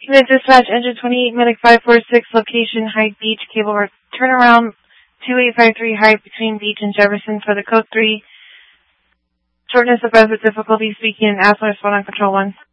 Unit Dispatch, Engine 28, Medic 546, location Hyde Beach, Cable Work. Turnaround 2853 Hyde between Beach and Jefferson for the code 3. Shortness of breath with difficulty speaking and asthma, respond on control 1.